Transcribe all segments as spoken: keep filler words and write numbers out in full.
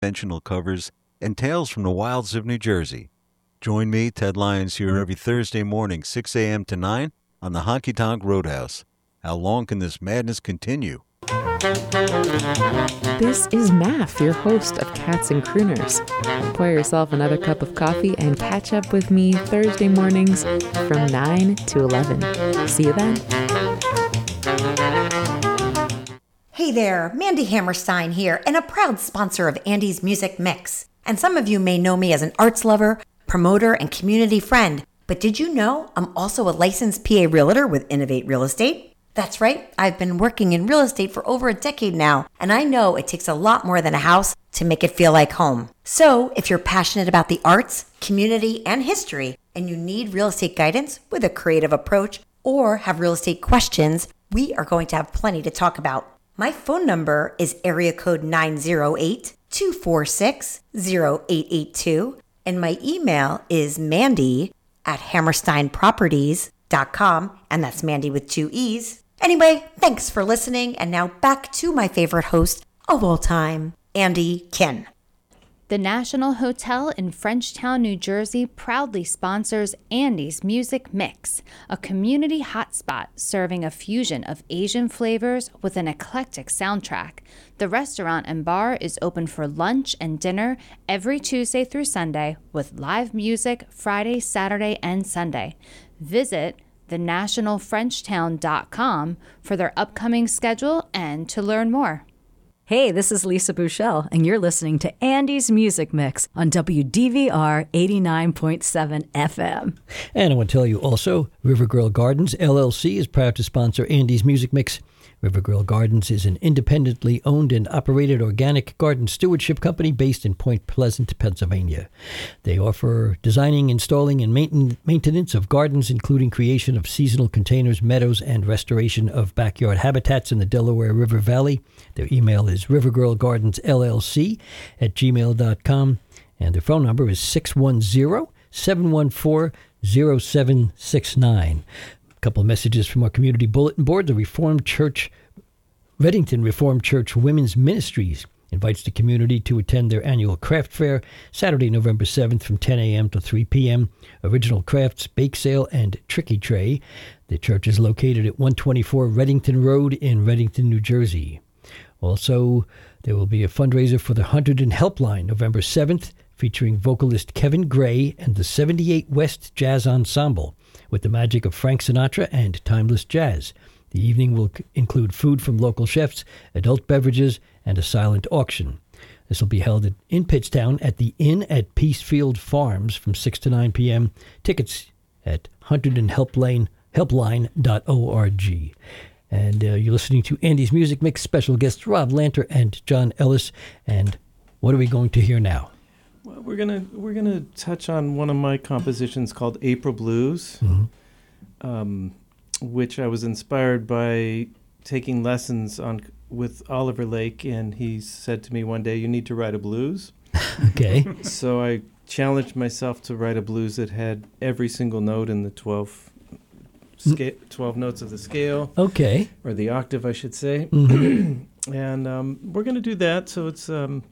conventional covers, and tales from the wilds of New Jersey. Join me, Ted Lyons, here every Thursday morning, six a.m. to nine, on the Honky Tonk Roadhouse. How long can this madness continue? This is Maff, your host of Cats and Crooners. Pour yourself another cup of coffee and catch up with me Thursday mornings from nine to eleven. See you then. Hey there, Mandy Hammerstein here, and a proud sponsor of Andy's Music Mix. And some of you may know me as an arts lover, promoter, and community friend. But did you know I'm also a licensed P A realtor with Innovate Real Estate? That's right, I've been working in real estate for over a decade now, and I know it takes a lot more than a house to make it feel like home. So if you're passionate about the arts, community, and history, and you need real estate guidance with a creative approach, or have real estate questions, we are going to have plenty to talk about. My phone number is area code nine zero eight, two four six, zero eight eight two, and my email is mandy at hammerstein properties dot com, and that's Mandy with two E's. Anyway, thanks for listening, and now back to my favorite host of all time, Andy Kin. The National Hotel in Frenchtown, New Jersey proudly sponsors Andy's Music Mix, a community hotspot serving a fusion of Asian flavors with an eclectic soundtrack. The restaurant and bar is open for lunch and dinner every Tuesday through Sunday with live music Friday, Saturday, and Sunday. Visit the national frenchtown dot com for their upcoming schedule and to learn more. Hey, this is Lisa Bouchel, and you're listening to Andy's Music Mix on W D V R eighty-nine point seven F M. And I want to tell you also, River Girl Gardens, L L C, is proud to sponsor Andy's Music Mix. River Girl Gardens is an independently owned and operated organic garden stewardship company based in Point Pleasant, Pennsylvania. They offer designing, installing, and mainten- maintenance of gardens, including creation of seasonal containers, meadows, and restoration of backyard habitats in the Delaware River Valley. Their email is rivergirlgardensllc at gmail dot com, and their phone number is six one zero, seven one four, zero seven six nine. A couple of messages from our community bulletin board. The Reformed Church, Reddington Reformed Church Women's Ministries invites the community to attend their annual craft fair Saturday, November seventh from ten a.m. to three p.m. Original crafts, bake sale, and tricky tray. The church is located at one twenty-four Reddington Road in Reddington, New Jersey. Also, there will be a fundraiser for the Hunterdon Helpline November seventh, featuring vocalist Kevin Gray and the seventy-eight West Jazz Ensemble, with the magic of Frank Sinatra and timeless jazz. The evening will c- include food from local chefs, adult beverages, and a silent auction. This will be held at, in Pittstown at the Inn at Peacefield Farms from six to nine p.m. Tickets at hunterdon helpline dot org. And uh, you're listening to Andy's Music Mix, special guests Rob Lanter and John Ellis. And what are we going to hear now? Well, we're gonna we're gonna touch on one of my compositions called April Blues, Mm-hmm. um, which I was inspired by taking lessons on with Oliver Lake, and he said to me one day, "You need to write a blues." Okay. So I challenged myself to write a blues that had every single note in the twelve, sca- twelve notes of the scale. Okay. Or the octave, I should say. Mm-hmm. And um, we're going to do that. So it's um,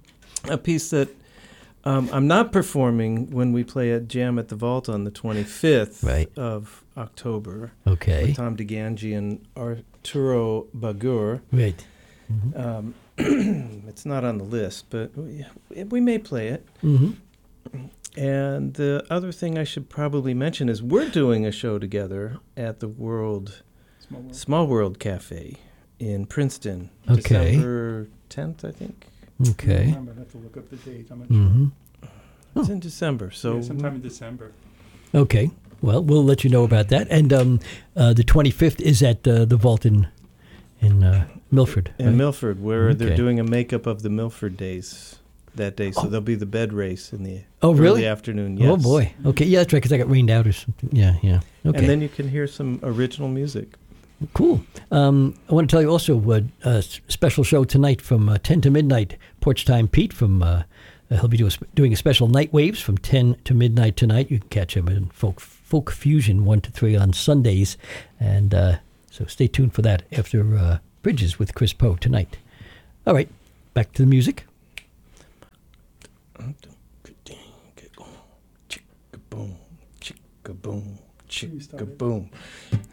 a piece that um, I'm not performing when we play at Jam at the Vault on the twenty-fifth Right. of October. Okay. With Tom DeGangi and Arturo Bagur. Right. Mm-hmm. Um, it's not on the list, but we, we may play it. Mm-hmm. And the other thing I should probably mention is we're doing a show together at the World Small World, Small World Cafe in Princeton. Okay. December tenth, I think. Okay. I'm going to have to look up the date. I'm not Mm-hmm. It's Oh. in December, so yeah, sometime in December. Okay. Well, we'll let you know about that. And um, uh, the twenty-fifth is at uh, the Vault in, in uh, Milford. in right? Milford, where Okay. they're doing a makeup of the Milford days that day. So Oh. there'll be the bed race in the Oh, early really? afternoon. Yes. Oh, boy. Okay. Yeah, that's right, because I got rained out or something. Yeah, yeah. Okay. And then you can hear some original music. Cool. Um, I want to tell you also uh, a s- special show tonight from uh, ten to midnight. Porch Time Pete from uh, uh, he'll be do a sp- doing a special Night Waves from ten to midnight tonight. You can catch him in Folk Folk Fusion one to three on Sundays, and uh, so stay tuned for that after uh, Bridges with Chris Poe tonight. All right, back to the music. Chicka boom, chicka boom, chicka boom.